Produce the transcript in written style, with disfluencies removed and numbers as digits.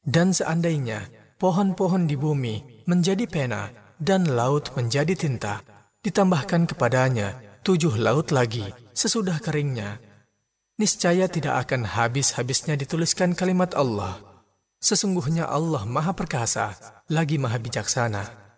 Dan seandainya pohon-pohon di bumi menjadi pena dan laut menjadi tinta, ditambahkan kepadanya 7 laut lagi sesudah keringnya, niscaya tidak akan habis-habisnya dituliskan kalimat Allah. Sesungguhnya Allah Maha Perkasa, lagi Maha Bijaksana.